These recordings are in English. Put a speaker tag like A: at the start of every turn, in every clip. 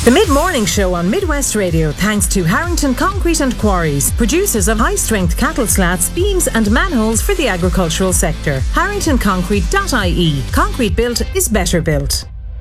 A: The Mid-Morning Show on Midwest Radio, thanks to Harrington Concrete and Quarries, producers of high-strength cattle slats, beams and manholes for the agricultural sector. HarringtonConcrete.ie. Concrete built is better built.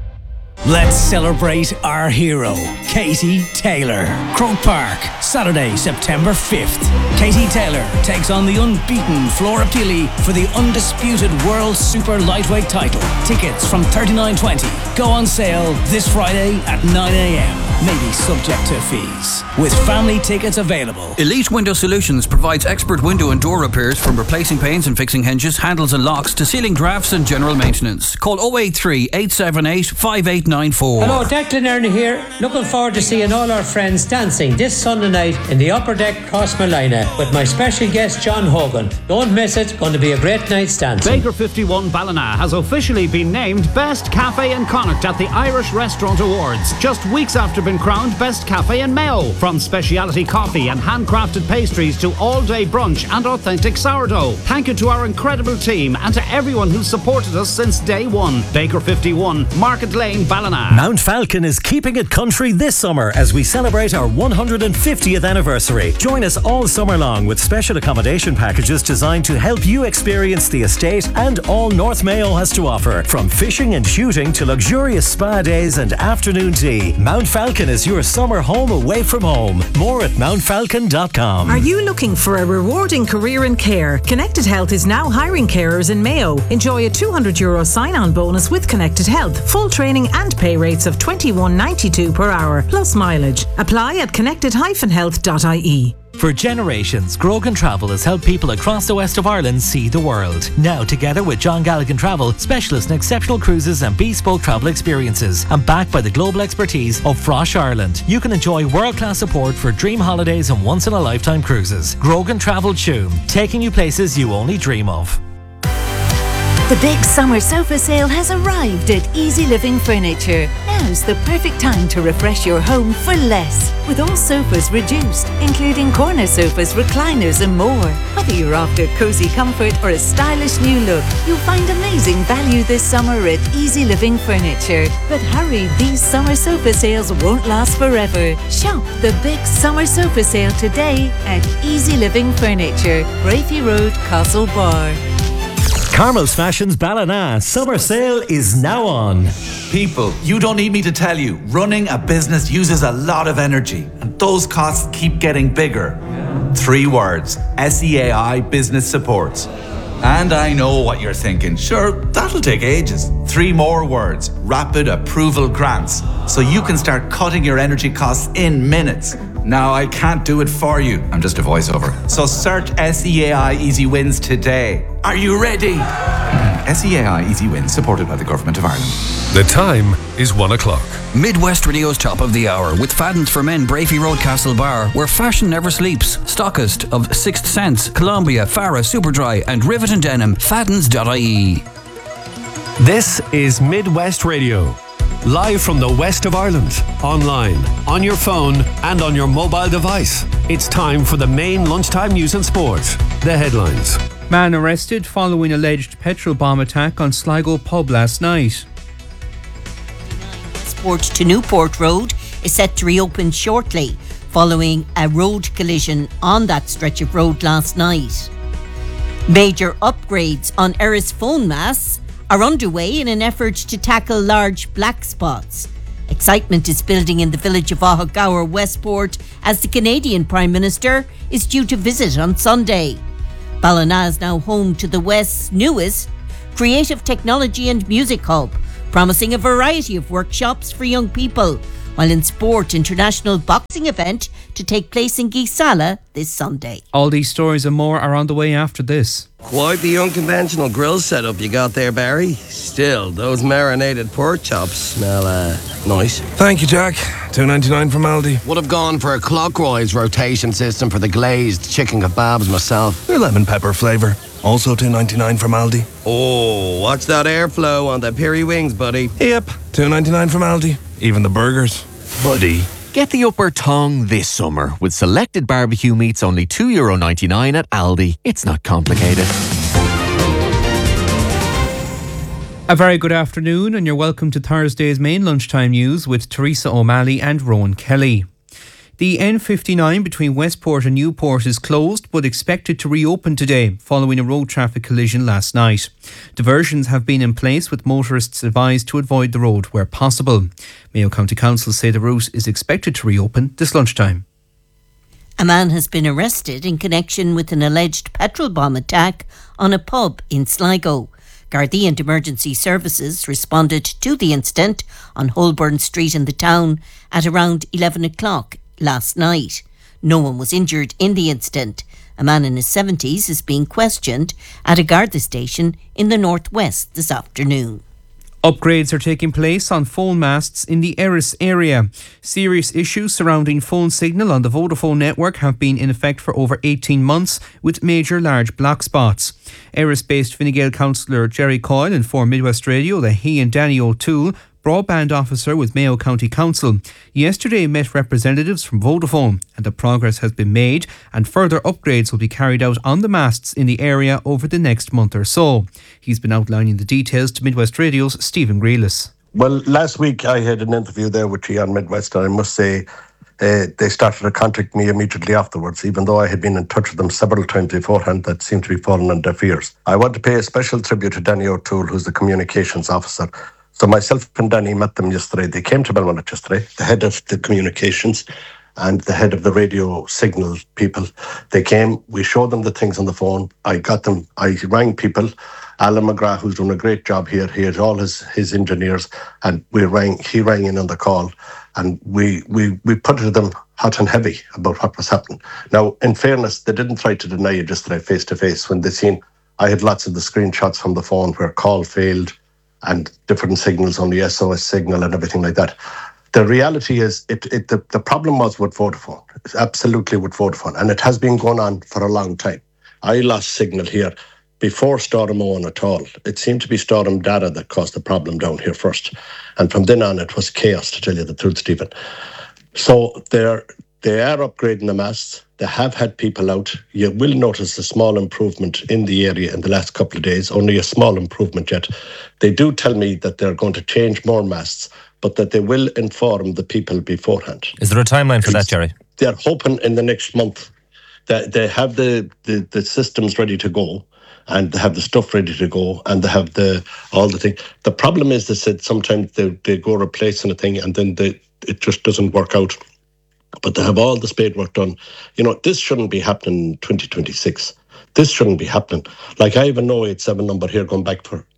B: Let's celebrate our hero, Katie Taylor. Croke Park, Saturday, September 5th. Katie Taylor takes on the unbeaten Flora Pili for the undisputed World Super Lightweight title. Tickets from $39.20 go on sale this Friday at 9 a.m. Maybe subject to fees. With family tickets available.
C: Elite Window Solutions provides expert window and door repairs, from replacing panes and fixing hinges, handles and locks to sealing drafts and general maintenance. Call 083 878 5894.
D: Hello, Declan Ernie here. Looking forward to seeing all our friends dancing this Sunday night in the Upper Deck Crossmolina with my special guest John Hogan. Don't miss it. Going to be a great night's dancing.
E: Baker 51 Ballina has officially been named Best Cafe in Connacht at the Irish Restaurant Awards, just weeks after being crowned Best Cafe in Mayo. From speciality coffee and handcrafted pastries to all-day brunch and authentic sourdough. Thank you to our incredible team and to everyone who's supported us since day one. Baker 51, Market Lane, Ballina.
F: Mount Falcon is keeping it country this summer as we celebrate our 150th anniversary. Join us all summer long with special accommodation packages designed to help you experience the estate and all North Mayo has to offer. From fishing and shooting to luxurious spa days and afternoon tea, Mount Falcon is your summer home away from home. More at mountfalcon.com.
A: Are you looking for a rewarding career in care? Connected Health is now hiring carers in Mayo. Enjoy a €200 sign-on bonus with Connected Health. Full training and pay rates of $21.92 per hour, plus mileage. Apply at connected-health.ie.
G: For generations, Grogan Travel has helped people across the west of Ireland see the world. Now, together with John Galligan Travel, specialists in exceptional cruises and bespoke travel experiences, and backed by the global expertise of Frosh Ireland, you can enjoy world-class support for dream holidays and once-in-a-lifetime cruises. Grogan Travel Tuam, taking you places you only dream of.
H: The big summer sofa sale has arrived at Easy Living Furniture. Now's the perfect time to refresh your home for less. With all sofas reduced, including corner sofas, recliners and more. Whether you're after cosy comfort or a stylish new look, you'll find amazing value this summer at Easy Living Furniture. But hurry, these summer sofa sales won't last forever. Shop the big summer sofa sale today at Easy Living Furniture, Grafey Road, Castlebar.
F: Carmel's Fashions Ballina summer sale is now on.
I: People, you don't need me to tell you, running a business uses a lot of energy, and those costs keep getting bigger. 3 words: SEAI Business Supports. And I know what you're thinking. Sure, that'll take ages. 3 more words: Rapid Approval Grants. So you can start cutting your energy costs in minutes. Now, I can't do it for you. I'm just a voiceover. So search SEAI Easy Wins today. Are you ready? SEAI Easy Wins, supported by the Government of Ireland.
J: The time is 1 o'clock.
C: Midwest Radio's Top of the Hour with Fadden's for Men, Brafey Road, Castlebar, where fashion never sleeps. Stockist of Sixth Sense, Columbia, Farah, Superdry and Rivet and Denim. Faddens.ie.
K: This is Midwest Radio. Live from the west of Ireland, online, on your phone and on your mobile device. It's time for the main lunchtime news and sport. The headlines.
L: Man arrested following alleged petrol bomb attack on Sligo pub last night.
M: Westport to Newport Road is set to reopen shortly following a road collision on that stretch of road last night. Major upgrades on Erris phone masts are underway in an effort to tackle large black spots. Excitement is building in the village of Ahagower, Westport, as the Canadian Prime Minister is due to visit on Sunday. Ballina is now home to the West's newest creative technology and music hub, promising a variety of workshops for young people, while in sport, international boxing event to take place in Gisala this Sunday.
L: All these stories and more are on the way after this.
N: Quite the unconventional grill setup you got there, Barry. Still, those marinated pork chops smell nice.
O: Thank you, Jack. $2.99 from Aldi.
N: Would have gone for a clockwise rotation system for the glazed chicken kebabs myself.
O: They're lemon pepper flavour. Also $2.99 from Aldi.
N: Oh, watch that airflow on the piri wings, buddy.
O: Yep, $2.99 from Aldi. Even the burgers.
P: Buddy. Get the upper tongue this summer with selected barbecue meats only €2.99 at Aldi. It's not complicated.
L: A very good afternoon, and you're welcome to Thursday's main lunchtime news with Teresa O'Malley and Rowan Kelly. The N59 between Westport and Newport is closed but expected to reopen today following a road traffic collision last night. Diversions have been in place with motorists advised to avoid the road where possible. Mayo County Council say the route is expected to reopen this lunchtime.
M: A man has been arrested in connection with an alleged petrol bomb attack on a pub in Sligo. Gardaí and Emergency Services responded to the incident on Holborn Street in the town at around 11 o'clock last night. No one was injured in the incident. A man in his 70s is being questioned at a Garda station in the northwest this afternoon.
L: Upgrades are taking place on phone masts in the Erris area. Serious issues surrounding phone signal on the Vodafone network have been in effect for over 18 months with major large black spots. Erris-based Fine Gael councillor Jerry Coyle informed Midwest Radio that he and Danny O'Toole, broadband officer with Mayo County Council, yesterday met representatives from Vodafone and that progress has been made and further upgrades will be carried out on the masts in the area over the next month or so. He's been outlining the details to Midwest Radio's Stephen Grealis.
Q: Well, last week I had an interview there with Gian Midwest, and I must say they started to contact me immediately afterwards, even though I had been in touch with them several times beforehand. That seemed to be falling on deaf ears. I want to pay a special tribute to Danny O'Toole, who's the communications officer. So myself and Danny met them yesterday. They came to Belmullet yesterday, the head of the communications and the head of the radio signal people. They came, we showed them the things on the phone. I rang people. Alan McGrath, who's doing a great job here, he had all his engineers, and he rang in on the call, and we put it to them hot and heavy about what was happening. Now, in fairness, they didn't try to deny it yesterday face to face when they seen I had lots of the screenshots from the phone where call failed and different signals on the SOS signal and everything like that. The reality is, the problem was with Vodafone. It's absolutely with Vodafone, and it has been going on for a long time. I lost signal here before Storm Owen at all. It seemed to be Storm Dara that caused the problem down here first, and from then on it was chaos, to tell you the truth, Stephen. So they are upgrading the masts. They have had people out. You will notice a small improvement in the area in the last couple of days, only a small improvement yet. They do tell me that they're going to change more masts, but that they will inform the people beforehand.
R: Is there a timeline for that, Jerry?
Q: They're hoping in the next month that they have the systems ready to go, and they have the stuff ready to go, and they have all the things. The problem is, they said sometimes they go replacing a thing and then it just doesn't work out. But they have all the spade work done. You know, this shouldn't be happening in 2026. This shouldn't be happening. Like, I have a 087 number here going back for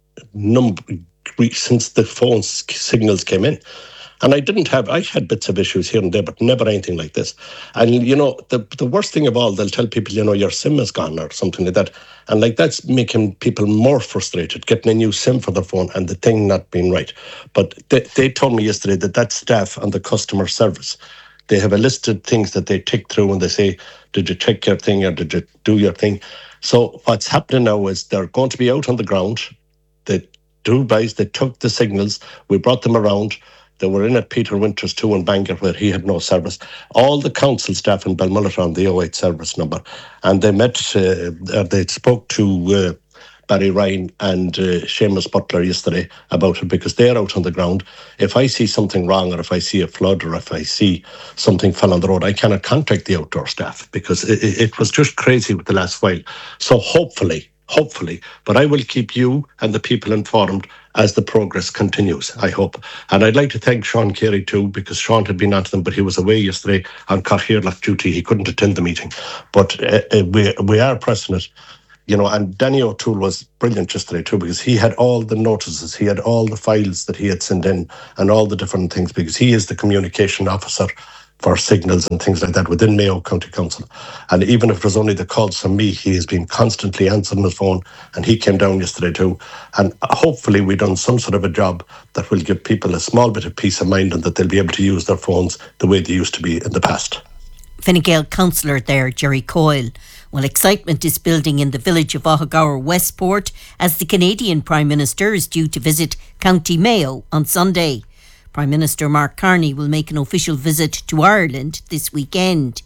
Q: since the phone signals came in. And I had bits of issues here and there, but never anything like this. And, you know, the worst thing of all, they'll tell people, you know, your SIM is gone or something like that. And like, that's making people more frustrated, getting a new SIM for their phone and the thing not being right. But they told me yesterday that staff and the customer service, they have a list of things that they tick through and they say, did you check your thing or did you do your thing? So what's happening now is they're going to be out on the ground. They took the signals. We brought them around. They were in at Peter Winters too in Bangor, where he had no service. All the council staff in Belmullet are on the 08 service number. And they they spoke to Barry Ryan and Seamus Butler yesterday about it, because they're out on the ground. If I see something wrong, or if I see a flood, or if I see something fell on the road, I cannot contact the outdoor staff, because it was just crazy with the last while. So hopefully, but I will keep you and the people informed as the progress continues, I hope. And I'd like to thank Sean Carey too, because Sean had been onto them, but he was away yesterday on Cathaoirleach duty. He couldn't attend the meeting. But we are pressing it. You know, and Danny O'Toole was brilliant yesterday too, because he had all the notices, he had all the files that he had sent in and all the different things, because he is the communication officer for signals and things like that within Mayo County Council. And even if it was only the calls from me, he has been constantly answering his phone, and he came down yesterday too. And hopefully we've done some sort of a job that will give people a small bit of peace of mind, and that they'll be able to use their phones the way they used to be in the past.
M: Fine Gael councillor there, Jerry Coyle. Well, excitement is building in the village of Ohagower Westport as the Canadian Prime Minister is due to visit County Mayo on Sunday. Prime Minister Mark Carney will make an official visit to Ireland this weekend.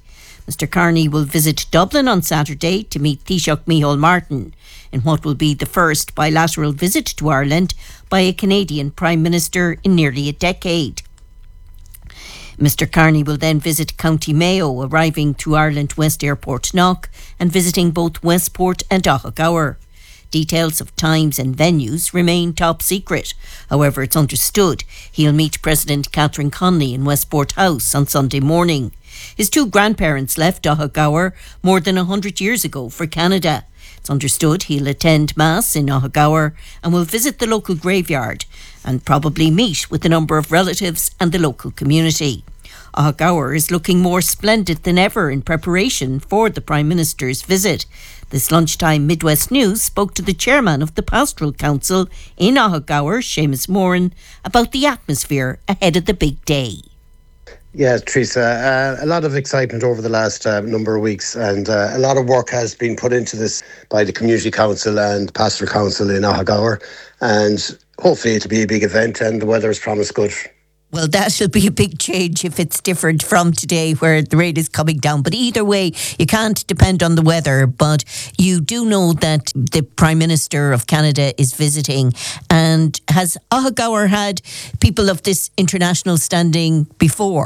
M: Mr Carney will visit Dublin on Saturday to meet Taoiseach Micheál Martin in what will be the first bilateral visit to Ireland by a Canadian Prime Minister in nearly a decade. Mr Carney will then visit County Mayo, arriving through Ireland West Airport Knock and visiting both Westport and Ahagower. Details of times and venues remain top secret. However, it's understood he'll meet President Catherine Connolly in Westport House on Sunday morning. His two grandparents left Ahagower more than 100 years ago for Canada. It's understood he'll attend Mass in Ahagower and will visit the local graveyard and probably meet with a number of relatives and the local community. Ahagower is looking more splendid than ever in preparation for the Prime Minister's visit. This lunchtime Midwest News spoke to the chairman of the Pastoral Council in Ahagower, Seamus Moran, about the atmosphere ahead of the big day.
R: Yeah, Teresa, a lot of excitement over the last number of weeks, and a lot of work has been put into this by the Community Council and Pastoral Council in Ahagower, and hopefully it'll be a big event and the weather is promised good.
M: Well, that will be a big change if it's different from today where the rain is coming down. But either way, you can't depend on the weather. But you do know that the Prime Minister of Canada is visiting. And has Ahagower had people of this international standing before?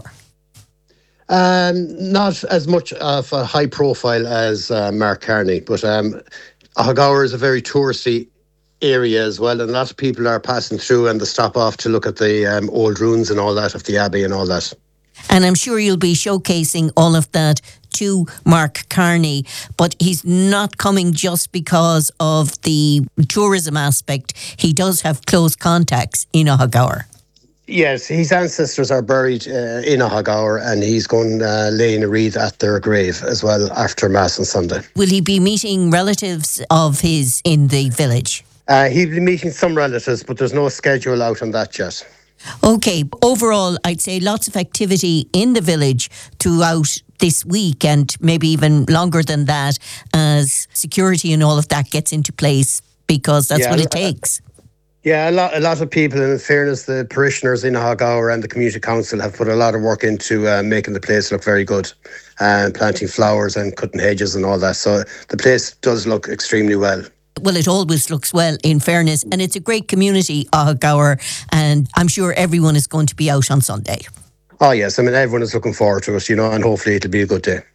R: Not as much of a high profile as Mark Carney, but Ahagower is a very touristy area as well, and a lot of people are passing through and they stop off to look at the old ruins and all that of the Abbey and all that.
M: And I'm sure you'll be showcasing all of that to Mark Carney, but he's not coming just because of the tourism aspect. He does have close contacts in Ahagower.
R: Yes, his ancestors are buried in Ahagower, and he's going laying a wreath at their grave as well after Mass on Sunday.
M: Will he be meeting relatives of his in the village?
R: He'll be meeting some relatives, but there's no schedule out on that yet.
M: Okay, overall, I'd say lots of activity in the village throughout this week and maybe even longer than that as security and all of that gets into place because that's what it takes.
R: Yeah, a lot of people, and in fairness, the parishioners in Ahagower and the Community Council have put a lot of work into making the place look very good and planting flowers and cutting hedges and all that. So the place does look extremely well.
M: Well, it always looks well, in fairness, and it's a great community, Ahagower, and I'm sure everyone is going to be out on Sunday.
R: Oh yes, I mean everyone is looking forward to it, and hopefully it'll be a good day.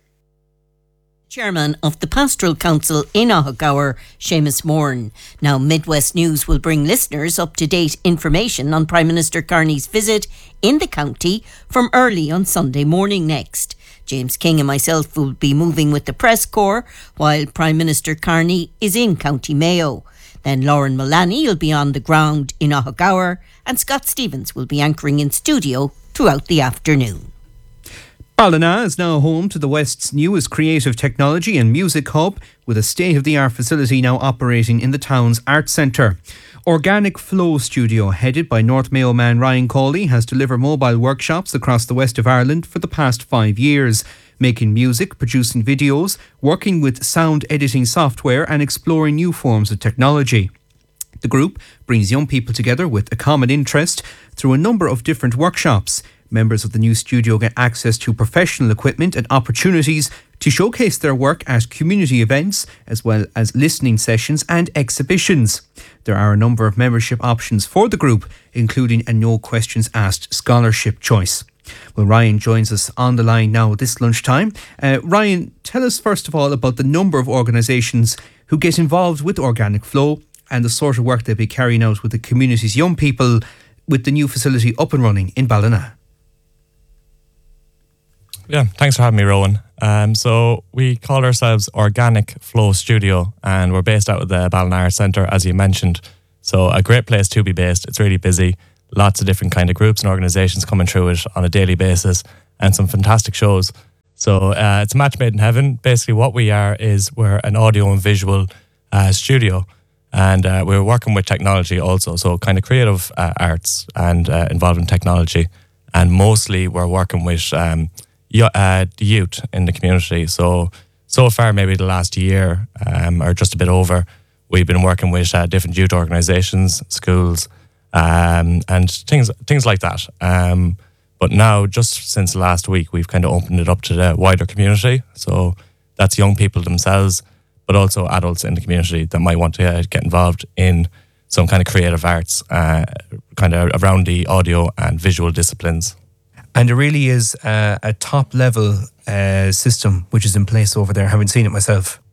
M: Chairman of the Pastoral Council in Ahagower, Seamus Moran. Now, Midwest News will bring listeners up-to-date information on Prime Minister Carney's visit in the county from early on Sunday morning next. James King and myself will be moving with the press corps while Prime Minister Carney is in County Mayo. Then Lauren Mullaney will be on the ground in Ahagower and Scott Stevens will be anchoring in studio throughout the afternoon.
L: Ballina is now home to the West's newest creative technology and music hub, with a state-of-the-art facility now operating in the town's arts centre. Organic Flow Studio, headed by North Mayo man Ryan Cawley, has delivered mobile workshops across the west of Ireland for the past 5 years, making music, producing videos, working with sound editing software and exploring new forms of technology. The group brings young people together with a common interest through a number of different workshops. Members of the new studio get access to professional equipment and opportunities to showcase their work at community events, as well as listening sessions and exhibitions. There are a number of membership options for the group, including a no questions asked scholarship choice. Well, Ryan joins us on the line now this lunchtime. Ryan, tell us first of all about the number of organisations who get involved with Organic Flow and the sort of work they'll be carrying out with the community's young people with the new facility up and running in Ballina.
S: Yeah, thanks for having me, Rowan. So we call ourselves Organic Flow Studio, and we're based out of the Ballina Arts Centre, as you mentioned. So a great place to be based. It's really busy. Lots of different kind of groups and organisations coming through it on a daily basis, and some fantastic shows. So it's a match made in heaven. Basically what we are is we're an audio and visual studio, and we're working with technology also. So kind of creative arts and involving technology. And mostly we're working with the youth in the community. So far, maybe the last year or just a bit over, we've been working with different youth organisations, schools, and things like that. But now, just since last week, we've kind of opened it up to the wider community. So that's young people themselves, but also adults in the community that might want to get involved in some kind of creative arts, kind of around the audio and visual disciplines.
L: And it really is a top level system which is in place over there, having seen it myself.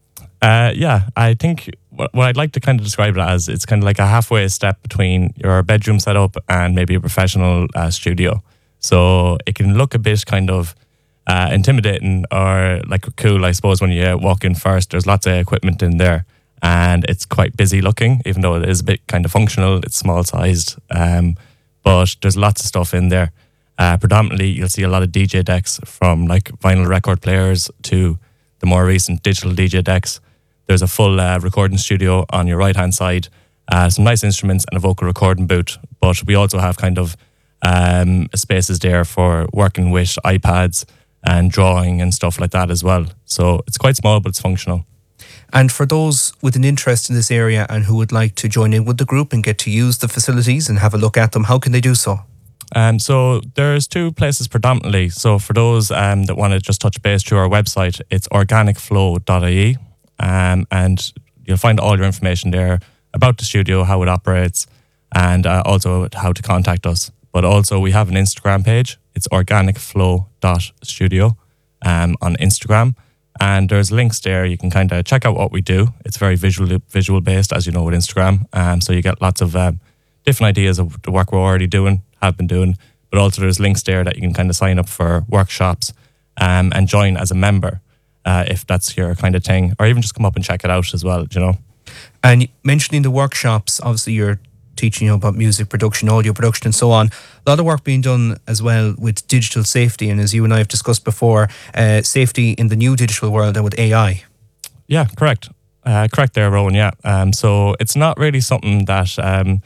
S: Yeah, I think what I'd like to kind of describe it as, it's kind of like a halfway step between your bedroom setup and maybe a professional studio. So it can look a bit kind of intimidating or like cool, I suppose, when you walk in first. There's lots of equipment in there and it's quite busy looking, even though it is a bit kind of functional. It's small sized, but there's lots of stuff in there. Predominantly, you'll see a lot of DJ decks, from like vinyl record players to the more recent digital DJ decks. There's a full recording studio on your right-hand side, some nice instruments and a vocal recording booth. But we also have kind of spaces there for working with iPads and drawing and stuff like that as well. So it's quite small, but it's functional.
L: And for those with an interest in this area and who would like to join in with the group and get to use the facilities and have a look at them, how can they do so?
S: So there's two places predominantly. So for those that want to just touch base through our website, it's organicflow.ie, and you'll find all your information there about the studio, how it operates, and also how to contact us. But also we have an Instagram page. It's organicflow.studio on Instagram. And there's links there. You can kind of check out what we do. It's very visual based, as you know, with Instagram. So you get lots of different ideas of the work we're already doing, have been doing. But also there's links there that you can kind of sign up for workshops and join as a member if that's your kind of thing. Or even just come up and check it out as well, you know.
L: And mentioning the workshops, obviously you're teaching about music production, audio production and so on. A lot of work being done as well with digital safety, and as you and I have discussed before, safety in the new digital world and with AI.
S: Yeah, correct. Correct there, Rowan, yeah. So it's not really something that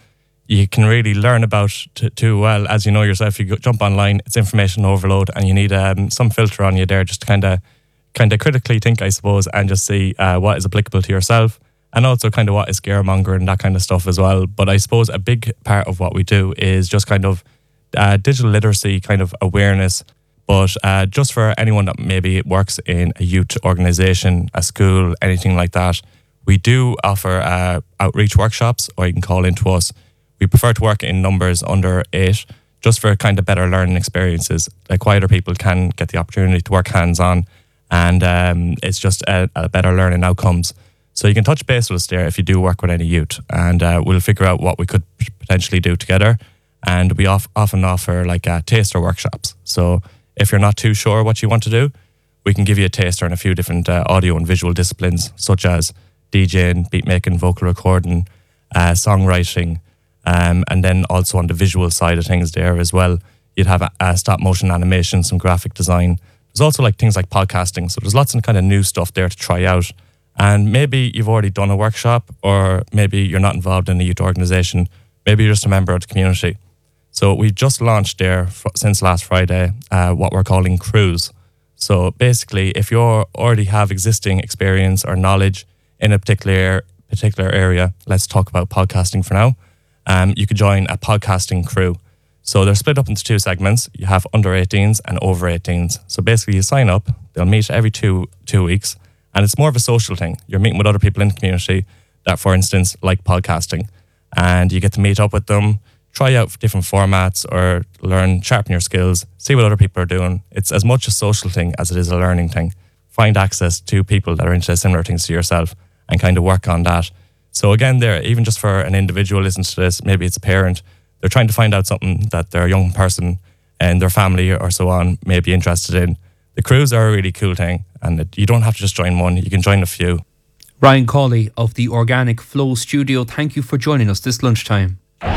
S: you can really learn about too well. As you know yourself, you jump online, it's information overload, and you need some filter on you there just to kind of critically think, I suppose, and just see what is applicable to yourself. And also kind of what is scaremonger and that kind of stuff as well. But I suppose a big part of what we do is just kind of digital literacy kind of awareness. But just for anyone that maybe works in a youth organisation, a school, anything like that, we do offer outreach workshops, or you can call into us. We prefer to work in numbers under 8, just for kind of better learning experiences. Like quieter people can get the opportunity to work hands-on, and it's just a better learning outcomes. So you can touch base with us there if you do work with any youth, and we'll figure out what we could potentially do together. And we often offer like taster workshops. So if you're not too sure what you want to do, we can give you a taster in a few different audio and visual disciplines, such as DJing, beat making, vocal recording, songwriting, and then also on the visual side of things there as well, you'd have a stop motion animation, some graphic design. There's also like things like podcasting. So there's lots of kind of new stuff there to try out. And maybe you've already done a workshop, or maybe you're not involved in a youth organisation. Maybe you're just a member of the community. So we just launched there since last Friday what we're calling Crews. So basically, if you already have existing experience or knowledge in a particular area, let's talk about podcasting for now, you could join a podcasting crew. So they're split up into 2 segments. You have under 18s and over 18s. So basically you sign up, they'll meet every two weeks. And it's more of a social thing. You're meeting with other people in the community that, for instance, like podcasting. And you get to meet up with them, try out different formats, or sharpen your skills, see what other people are doing. It's as much a social thing as it is a learning thing. Find access to people that are into similar things to yourself and kind of work on that. So again, there, even just for an individual listening to this, maybe it's a parent, they're trying to find out something that their young person and their family or so on may be interested in. The crews are a really cool thing, and you don't have to just join one, you can join a few.
L: Ryan Cawley of the Organic Flow Studio, thank you for joining us this lunchtime.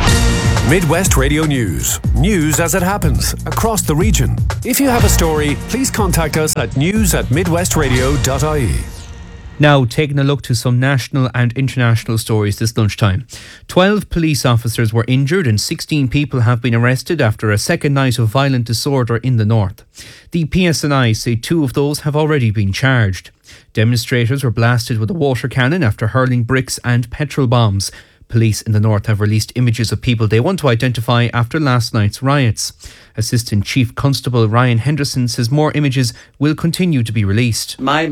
K: Midwest Radio News. News as it happens across the region. If you have a story, please contact us at news@midwestradio.ie.
L: Now, taking a look to some national and international stories this lunchtime. 12 police officers were injured and 16 people have been arrested after a second night of violent disorder in the north. The PSNI say 2 of those have already been charged. Demonstrators were blasted with a water cannon after hurling bricks and petrol bombs. Police in the north have released images of people they want to identify after last night's riots. Assistant Chief Constable Ryan Henderson says more images will continue to be released.
T: My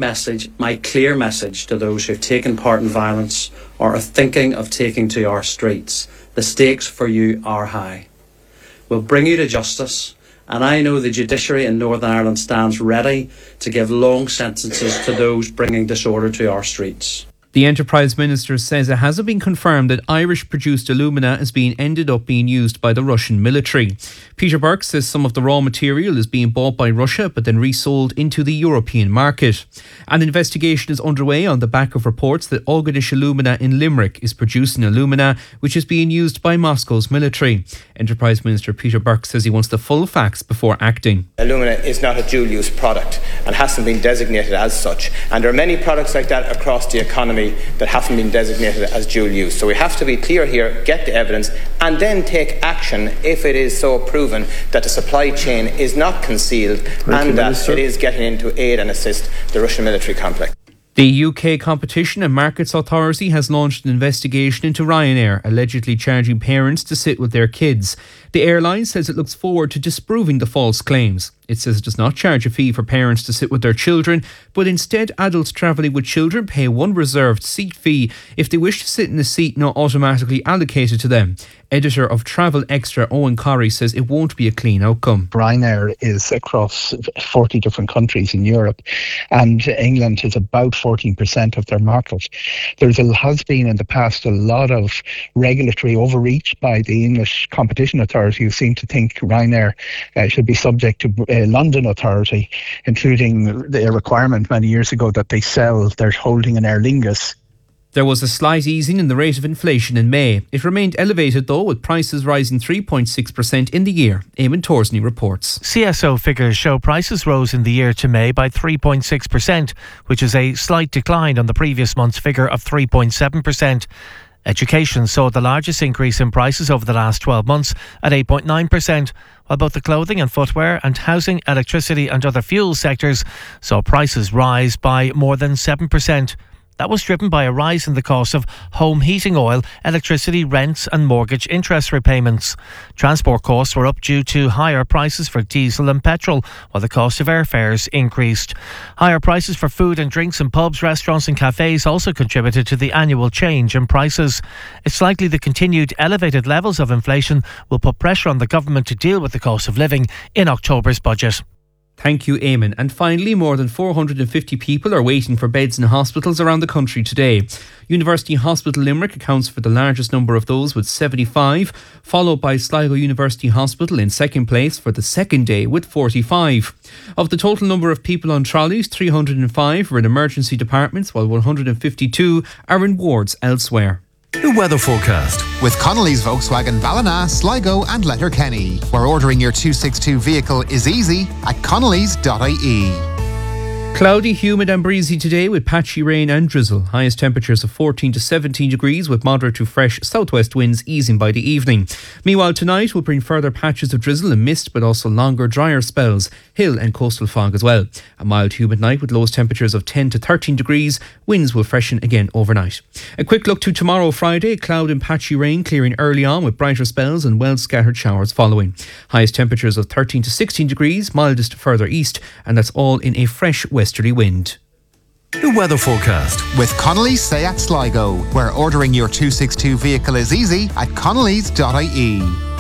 T: clear message to those who've taken part in violence or are thinking of taking to our streets, the stakes for you are high. We'll bring you to justice, and I know the judiciary in Northern Ireland stands ready to give long sentences to those bringing disorder to our streets.
L: The Enterprise Minister says it hasn't been confirmed that Irish-produced alumina is ended up being used by the Russian military. Peter Burke says some of the raw material is being bought by Russia but then resold into the European market. An investigation is underway on the back of reports that Augadish Alumina in Limerick is producing alumina which is being used by Moscow's military. Enterprise Minister Peter Burke says he wants the full facts before acting.
U: Alumina is not a dual-use product and hasn't been designated as such. And there are many products like that across the economy that haven't been designated as dual use. So we have to be clear here, get the evidence, and then take action if it is so proven that the supply chain is not concealed and that it is getting into aid and assist the Russian military complex.
L: The UK Competition and Markets Authority has launched an investigation into Ryanair, allegedly charging parents to sit with their kids. The airline says it looks forward to disproving the false claims. It says it does not charge a fee for parents to sit with their children, but instead adults travelling with children pay one reserved seat fee if they wish to sit in a seat not automatically allocated to them. Editor of Travel Extra Owen Corrie says it won't be a clean outcome.
V: Ryanair is across 40 different countries in Europe, and England is about 14% of their market. There has been in the past a lot of regulatory overreach by the English Competition Authority, who seem to think Ryanair should be subject to London Authority, including the requirement many years ago that they sell their holding in Aer Lingus.
L: There was a slight easing in the rate of inflation in May. It remained elevated though, with prices rising 3.6% in the year. Eamon Torsney reports.
W: CSO figures show prices rose in the year to May by 3.6%, which is a slight decline on the previous month's figure of 3.7%. Education saw the largest increase in prices over the last 12 months at 8.9%, while both the clothing and footwear and housing, electricity and other fuel sectors saw prices rise by more than 7%. That was driven by a rise in the cost of home heating oil, electricity, rents and mortgage interest repayments. Transport costs were up due to higher prices for diesel and petrol, while the cost of airfares increased. Higher prices for food and drinks in pubs, restaurants and cafes also contributed to the annual change in prices. It's likely the continued elevated levels of inflation will put pressure on the government to deal with the cost of living in October's budget.
L: Thank you, Eamon. And finally, more than 450 people are waiting for beds in hospitals around the country today. University Hospital Limerick accounts for the largest number of those with 75, followed by Sligo University Hospital in second place for the second day with 45. Of the total number of people on trolleys, 305 are in emergency departments, while 152 are in wards elsewhere.
J: The weather forecast.
X: With Connolly's Volkswagen Ballina, Sligo and Letterkenny, where ordering your 262 vehicle is easy at connellys.ie.
L: Cloudy, humid and breezy today with patchy rain and drizzle. Highest temperatures of 14 to 17 degrees with moderate to fresh southwest winds easing by the evening. Meanwhile, tonight will bring further patches of drizzle and mist, but also longer, drier spells, hill and coastal fog as well. A mild, humid night with lowest temperatures of 10 to 13 degrees. Winds will freshen again overnight. A quick look to tomorrow, Friday. Cloud and patchy rain clearing early on with brighter spells and well scattered showers following. Highest temperatures of 13 to 16 degrees, mildest further east, and that's all in a fresh westerly wind.
J: The weather forecast.
X: With Connolly's Seat Sligo, where ordering your 262 vehicle is easy at connellys.ie.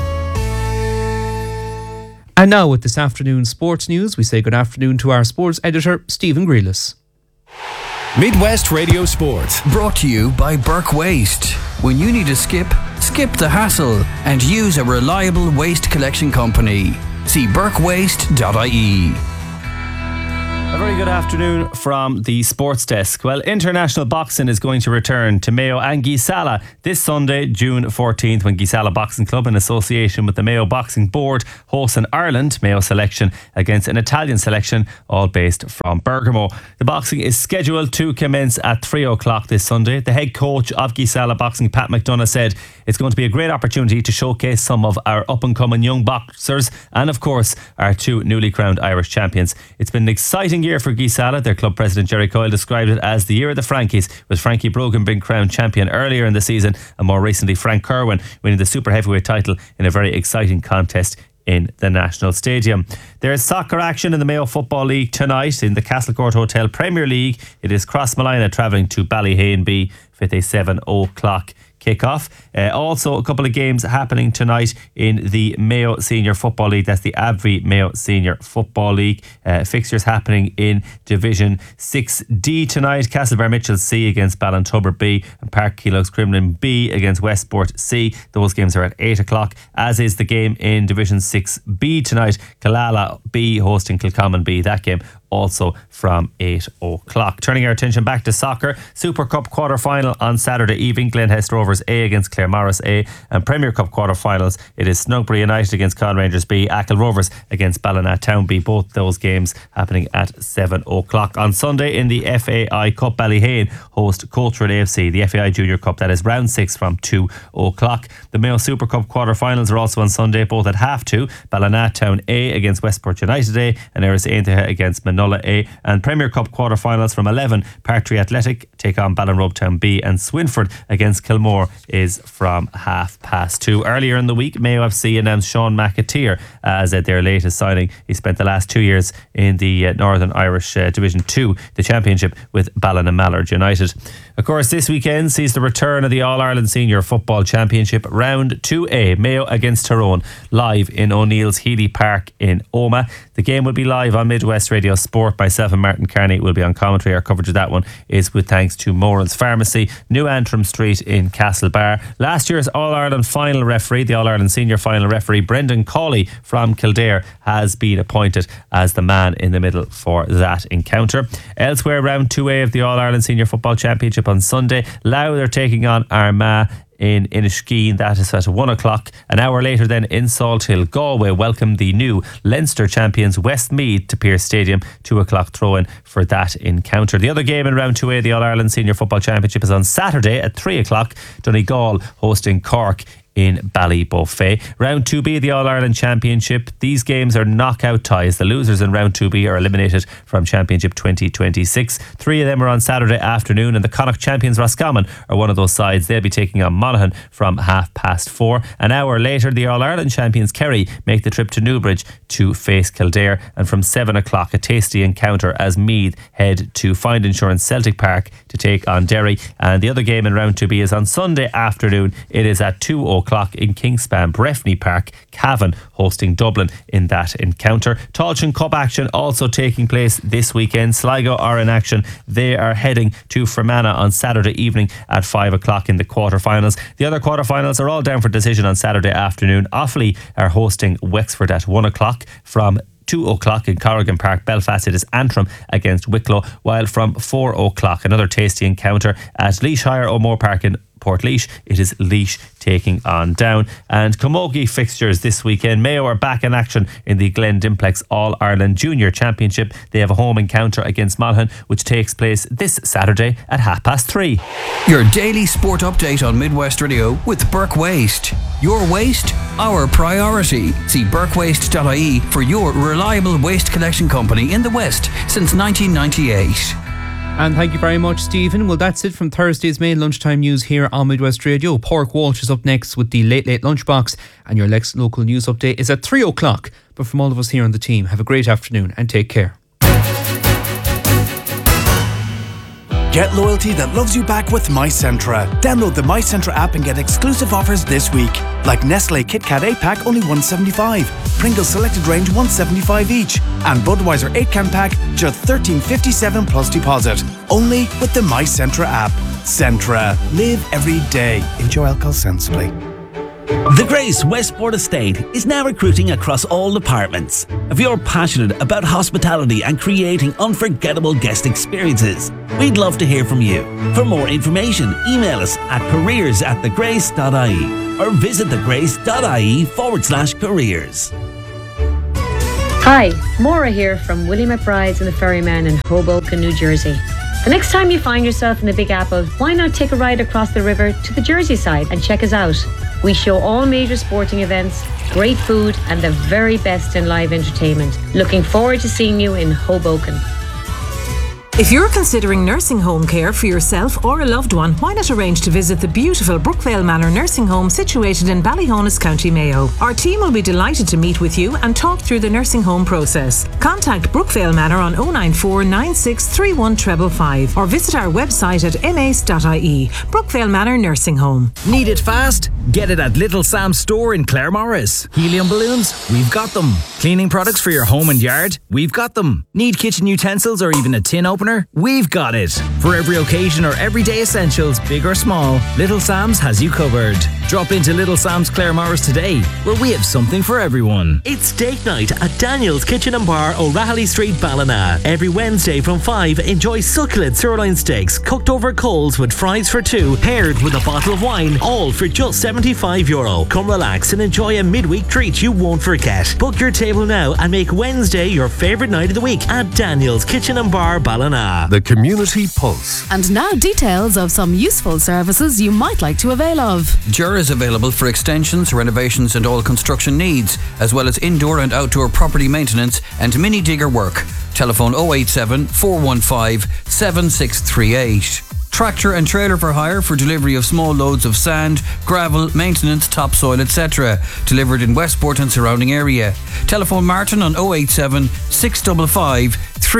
L: And now with this afternoon's sports news, we say good afternoon to our sports editor, Stephen Grealis.
J: Midwest Radio Sport.
C: Brought to you by Burke Waste. When you need a skip the hassle and use a reliable waste collection company. See burkewaste.ie.
Y: A very good afternoon from the sports desk. Well, international boxing is going to return to Mayo and Gisala this Sunday, June 14th, when Gisala Boxing Club, in association with the Mayo Boxing Board, hosts an Ireland Mayo selection against an Italian selection, all based from Bergamo. The boxing is scheduled to commence at 3 o'clock this Sunday. The head coach of Gisala Boxing, Pat McDonough, said it's going to be a great opportunity to showcase some of our up-and-coming young boxers and, of course, our two newly crowned Irish champions. It's been an exciting thrilling year for Guisala. Their club president Jerry Coyle described it as the year of the Frankies, with Frankie Brogan being crowned champion earlier in the season, and more recently Frank Kerwin winning the super heavyweight title in a very exciting contest in the National Stadium. There is soccer action in the Mayo Football League tonight in the Castlecourt Hotel Premier League. It is Crossmolina travelling to Ballyhane with a 7 o'clock kick-off. Also a couple of games happening tonight in the Mayo Senior Football League. That's the AbbVie Mayo Senior Football League. Fixtures happening in Division 6D tonight. Castlebar Mitchell C against Ballintubber B and Park Keelox Cremlin B against Westport C. Those games are at 8 o'clock, as is the game in Division 6B tonight. Killala B hosting Kilcommon B. That game also from 8 o'clock. Turning our attention back to soccer, Super Cup quarter-final on Saturday evening. Glenhest Rovers A against Claremorris A, and Premier Cup quarter-finals, it is Snugbury United against Con Rangers B, Achill Rovers against Ballina Town B. Both those games happening at 7 o'clock. On Sunday in the FAI Cup, Ballyhane host Coaltrim AFC, the FAI Junior Cup. That is round 6 from 2 o'clock. The Mayo Super Cup quarter-finals are also on Sunday, both at half 2. Ballina Town A against Westport United A, and Eris Aintaha against Manola A. And Premier Cup quarter-finals from 11, Partry Athletic take on Ballinrobe Town B, and Swinford against Kilmore is from 2:30. Earlier in the week, Mayo FC announced Sean McAteer as their latest signing. He spent the last 2 years in the Northern Irish Division 2, the Championship, with Ballina-Mallard United. Of course, this weekend sees the return of the All-Ireland Senior Football Championship Round 2A, Mayo against Tyrone, live in O'Neill's Healy Park in Omagh. The game will be live on Midwest Radio Sport. Myself and Martin Carney will be on commentary. Our coverage of that one is with thanks to Moran's Pharmacy, New Antrim Street in Castlebar. Last year's All-Ireland final referee, the All-Ireland Senior final referee, Brendan Cawley from Kildare, has been appointed as the man in the middle for that encounter. Elsewhere, round 2A of the All-Ireland Senior Football Championship on Sunday, Louth are taking on Armagh in Inniskeen. That is at 1 o'clock. An hour later then in Salthill, Galway welcome the new Leinster champions Westmeath to Pearse Stadium. 2 o'clock throw-in for that encounter. The other game in round 2A, the All-Ireland Senior Football Championship, is on Saturday at 3 o'clock. Donegal hosting Cork in Ballyboffey. Round 2B, the All-Ireland Championship. These games are knockout ties. The losers in Round 2B are eliminated from Championship 2026. 3 of them are on Saturday afternoon, and the Connacht champions Roscommon are one of those sides. They'll be taking on Monaghan from 4:30. An hour later, the All-Ireland champions Kerry make the trip to Newbridge to face Kildare, and from 7 o'clock a tasty encounter as Meath head to Find Insurance Celtic Park to take on Derry. And the other game in Round 2B is on Sunday afternoon. It is at 2 o'clock in Kingspan, Breffni Park. Cavan hosting Dublin in that encounter. Tailteann Cup action also taking place this weekend. Sligo are in action. They are heading to Fermanagh on Saturday evening at 5 o'clock in the quarterfinals. The other quarterfinals are all down for decision on Saturday afternoon. Offaly are hosting Wexford at 1 o'clock. From 2 o'clock in Corrigan Park, Belfast, it is Antrim against Wicklow, while from 4 o'clock another tasty encounter at Laois Hire O'Moore Park in Portlaoise. It is Laois taking on Down. And Camogie fixtures this weekend. Mayo are back in action in the Glen Dimplex All-Ireland Junior Championship. They have a home encounter against Monaghan, which takes place this Saturday at 3:30.
C: Your daily sport update on Midwest Radio with Burke Waste. Your waste, our priority. See burkewaste.ie for your reliable waste collection company in the West since 1998.
L: And thank you very much, Stephen. Well, that's it from Thursday's main lunchtime news here on Midwest Radio. Pork Walsh is up next with the Late Lunchbox, and your next local news update is at 3 o'clock. But from all of us here on the team, have a great afternoon and take care.
A: Get loyalty that loves you back with MyCentra. Download the MyCentra app and get exclusive offers this week. Like Nestle KitKat 8-pack, only $1.75. Pringles Selected Range, $1.75 each. And Budweiser 8-can pack, just $13.57 plus deposit. Only with the MyCentra app. Centra. Live every day. Enjoy alcohol sensibly.
B: The Grace Westport Estate is now recruiting across all departments. If you're passionate about hospitality and creating unforgettable guest experiences, we'd love to hear from you. For more information, email us at careers@thegrace.ie or visit thegrace.ie/careers.
D: Hi, Maura here from Willie McBride's and the Ferryman in Hoboken, New Jersey. The next time you find yourself in the Big Apple, why not take a ride across the river to the Jersey side and check us out? We show all major sporting events, great food and the very best in live entertainment. Looking forward to seeing you in Hoboken.
E: If you're considering nursing home care for yourself or a loved one, why not arrange to visit the beautiful Brookvale Manor nursing home situated in Ballyhonus, County Mayo. Our team will be delighted to meet with you and talk through the nursing home process. Contact Brookvale Manor on 094 96 31 555 or visit our website at mace.ie. Brookvale Manor Nursing Home.
F: Need it fast? Get it at Little Sam's store in Claremorris. Helium balloons? We've got them. Cleaning products for your home and yard? We've got them. Need kitchen utensils or even a tin opener? We've got it. For every occasion or everyday essentials, big or small, Little Sam's has you covered. Drop into Little Sam's Claremorris today, where we have something for everyone.
G: It's steak night at Daniel's Kitchen and Bar, O'Rahilly Street, Ballina. Every Wednesday from 5, enjoy succulent sirloin steaks cooked over coals with fries for 2, paired with a bottle of wine, all for just €75. Come relax and enjoy a midweek treat you won't forget. Book your table now and make Wednesday your favourite night of the week at Daniel's Kitchen and Bar, Ballina.
K: The Community Pulse.
H: And now details of some useful services you might like to avail of.
C: Jura is available for extensions, renovations and all construction needs, as well as indoor and outdoor property maintenance and mini digger work. Telephone 087 415 7638. Tractor and trailer for hire for delivery of small loads of sand, gravel, maintenance, topsoil, etc. Delivered in Westport and surrounding area. Telephone Martin on 087 655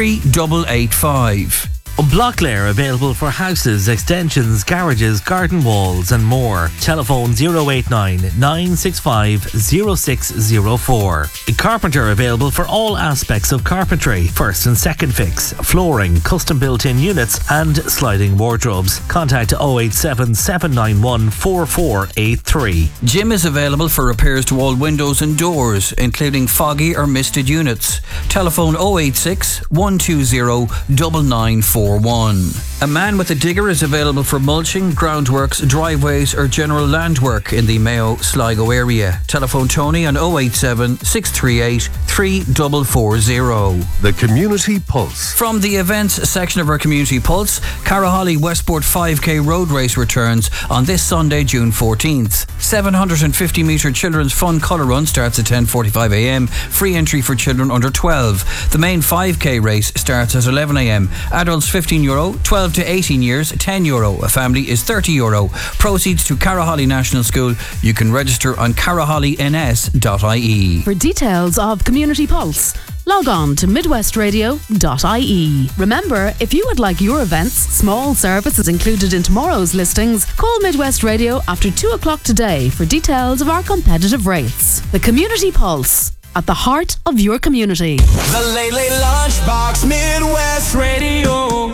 C: 3885.
G: Blocklear available for houses, extensions, garages, garden walls and more. Telephone 089 965 0604. Carpenter available for all aspects of carpentry, first and second fix, flooring, custom built-in units and sliding wardrobes. Contact 087 791 4483.
C: Jim is available for repairs to all windows and doors, including foggy or misted units. Telephone 086 120 9941. A man with a digger is available for mulching, groundworks, driveways or general land work in the Mayo Sligo area. Telephone Tony on 087 638 3440.
K: The Community Pulse.
C: From the events section of our Community Pulse, Caraholly Westport 5K Road Race returns on this Sunday, June 14th. 750 metre children's fun colour run starts at 10:45am. Free entry for children under 12. The main 5K race starts at 11am. Adults €15, 12 to 18 years €10. A family is €30. Proceeds to Caraholly National School. You can register on carahollyns.ie.
H: For details of Community Pulse, log on to midwestradio.ie. Remember, if you would like your events, small services included in tomorrow's listings, call Midwest Radio after 2 o'clock today for details of our competitive rates. The Community Pulse, at the heart of your community.
I: The Late Late Lunchbox, Midwest Radio.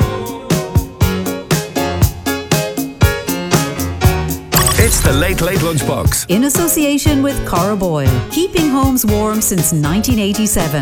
J: It's the Late Late Lunchbox.
Z: In association with Cora Boyle, keeping homes warm since 1987.